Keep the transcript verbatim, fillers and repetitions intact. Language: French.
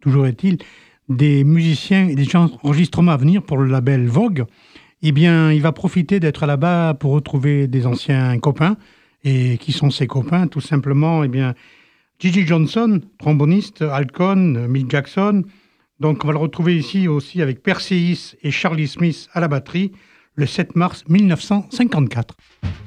toujours est-il, des musiciens et des enregistrements à venir pour le label Vogue, eh bien, il va profiter d'être là-bas pour retrouver des anciens copains. Et qui sont ses copains? Tout simplement, eh bien, Gigi Johnson, tromboniste, Alcon, Mick Jackson. Donc, on va le retrouver ici aussi avec Perseus et Charlie Smith à la batterie, le sept mars mille neuf cent cinquante-quatre.